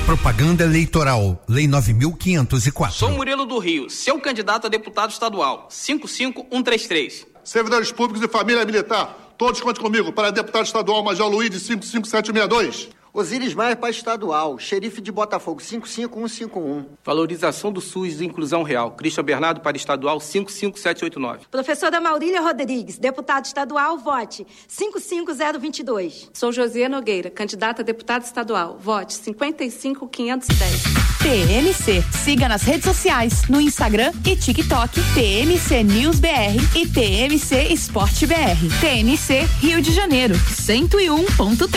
Propaganda eleitoral, Lei 9.504. Sou Murilo do Rio, seu candidato a deputado estadual, 55133. Servidores públicos e família militar, todos contem comigo para deputado estadual Major Luiz de 55762. Osíris Maia para estadual, xerife de Botafogo, 55151. Valorização do SUS e inclusão real, Cristian Bernardo para estadual, 55789. Professora Maurília Rodrigues, deputado estadual, vote 55022. Sou Josiane Nogueira, candidata a deputada estadual, vote 55510. TMC, siga nas redes sociais, no Instagram e TikTok, TMC News BR e TMC Esporte BR. TMC Rio de Janeiro, 101.3.